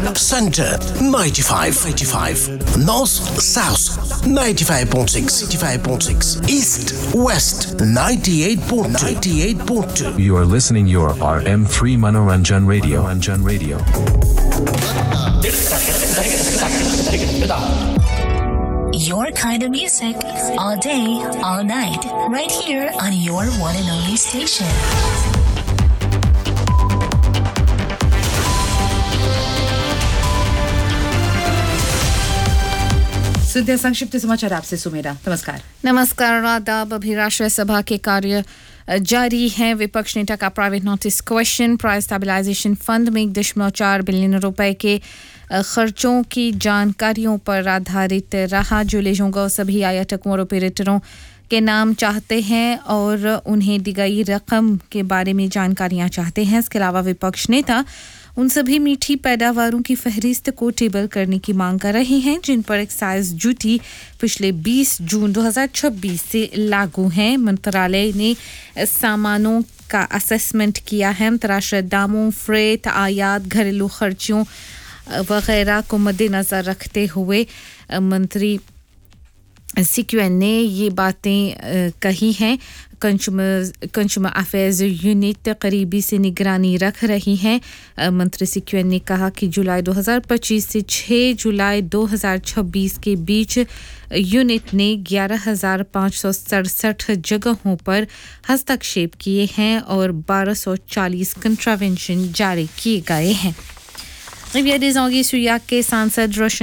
Center 95, North South 95.6, East West 98.2. You are listening your RM3 Manoranjan Radio. Your kind of music all day, all night, right here on your one and only station. सुनते संक्षिप्त समाचार आपसे सुमेरा। नमस्कार आदाब। अभी राष्ट्रीय सभा के कार्य जारी हैं। विपक्ष नेता का private notice question price stabilization fund में 1.4 बिलियन रुपए के खर्चों की जानकारियों पर आधारित रहा। जो लेजोंगा सभी आयातकों और ऑपरेटरों के नाम चाहते हैं और उन्हें दी गई रकम के बारे में जानकारियां चाहते हैं। इसके अलावा विपक्ष नेता उन सभी मीठी पैदावारों की फहरिस्त को टेबल करने की मांग कर रहे हैं जिन पर एक्साइज ड्यूटी पिछले 20 जून 2026 से लागू है। मंत्रालय ने सामानों का असेसमेंट किया है। अंतर्राष्ट्रीय दामों, फ्रेट, आयात, घरेलू खर्चों वगैरह को मद्देनजर रखते हुए मंत्री सीक्यूएन ने ये बातें कही हैं। कंज्यूमर अफेयर्स यूनिट करीबी से निगरानी रख रही है। मंत्री सीक्यूएन ने कहा कि जुलाई 2025 से 6 जुलाई 2026 के बीच यूनिट ने 11,567 जगहों पर हस्तक्षेप किए हैं और 1240 कंट्रावेंशन जारी किए गए हैं। रिविया des Anguilles-sur-Yac के सांसद रोशन